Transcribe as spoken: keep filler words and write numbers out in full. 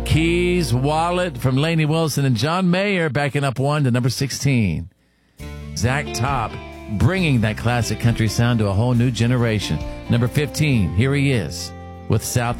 Keys Wallet from Lainey Wilson and John Mayer backing up one to number sixteen. Zach Top bringing that classic country sound to a whole new generation. Number fifteen, here he is with South